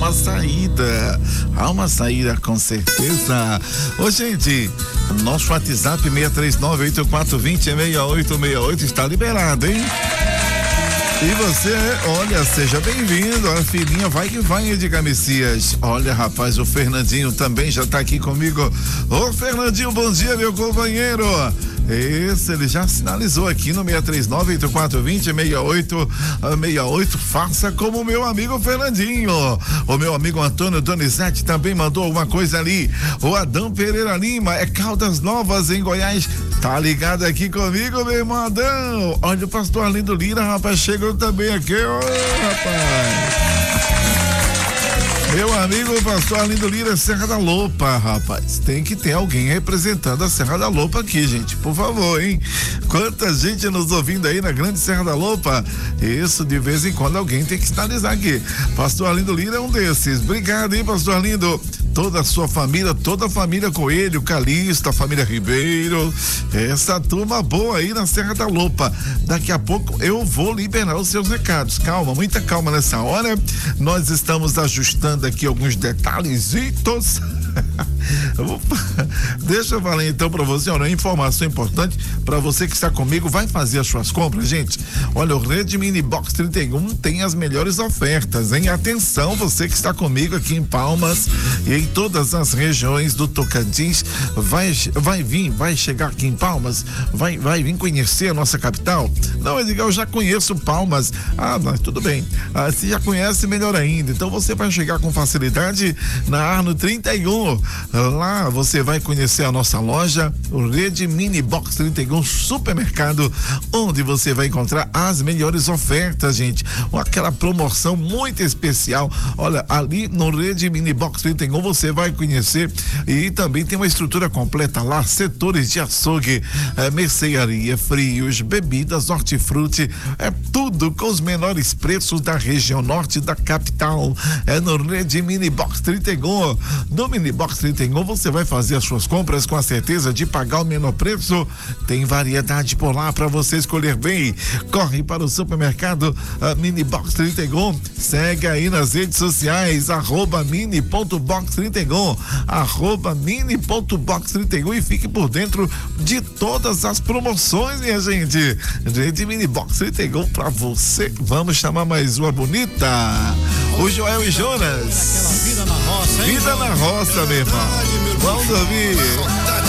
uma saída. Há uma saída com certeza. Ô, gente, nosso WhatsApp 639-8420-6868 está liberado, hein? E você, olha, seja bem-vindo. A filhinha vai que vai, Edgar Messias. Olha, rapaz, o Fernandinho também já tá aqui comigo. Ô, Fernandinho, bom dia, meu companheiro. Esse, ele já sinalizou aqui no 639-8420-6868. Faça como o meu amigo Fernandinho. O meu amigo Antônio Donizete também mandou alguma coisa ali. O Adão Pereira Lima, é Caldas Novas, em Goiás. Tá ligado aqui comigo, meu irmão Adão? Olha o pastor Arlindo Lira, rapaz, chegou também aqui, ó, rapaz. Meu amigo pastor Arlindo Lira, Serra da Lopa, rapaz. Tem que ter alguém representando a Serra da Lopa aqui, gente, por favor, hein? Quanta gente nos ouvindo aí na grande Serra da Lopa. Isso, de vez em quando alguém tem que sinalizar aqui. Pastor Arlindo Lira é um desses. Obrigado, hein, pastor Arlindo? Toda a sua família, toda a família Coelho, Calixto, a família Ribeiro, essa turma boa aí na Serra da Lopa. Daqui a pouco eu vou liberar os seus recados. Calma, muita calma nessa hora. Nós estamos ajustando aqui alguns detalhezitos. Deixa eu falar então pra você, olha, informação importante pra você que está comigo, vai fazer as suas compras, gente. Olha, o Redmini Box 31 tem as melhores ofertas, hein? Atenção, você que está comigo aqui em Palmas e em todas as regiões do Tocantins, vai chegar aqui em Palmas, vai vir conhecer a nossa capital. Não, Edgar, eu já conheço Palmas. Ah, mas tudo bem. Se já conhece, melhor ainda. Então você vai chegar com facilidade na Arno 31. Lá você vai conhecer a nossa loja, o Redmini Box 31 Supermercado, onde você vai encontrar as melhores ofertas, gente. Aquela promoção muito especial. Olha, ali no Redmini Box 31 você vai conhecer, e também tem uma estrutura completa lá, setores de açougue, mercearia, frios, bebidas, hortifruti, é tudo com os menores preços da região norte da capital. É no Redmini Box 31. No Mini Box 31 você vai fazer as suas compras com a certeza de pagar o menor preço. Tem variedade por lá para você escolher bem. Corre para o supermercado Mini Box 31. Segue aí nas redes sociais, @mini.box31, @mini.box31, e fique por dentro de todas as promoções, minha gente. Gente, Mini Box 31 para você. Vamos chamar mais uma bonita. O Joel e Jonas. Vida na roça, hein? Vida na roça, meu irmão. Vamos ouvir.